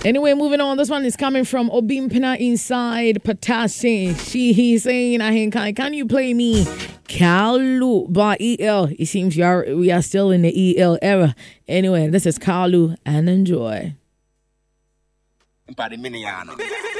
Anyway, moving on. This one is coming from Obimpina inside Patasi. He's saying, can you play me Kalu by EL? It seems we are still in the EL era. Anyway, this is Kalu and enjoy.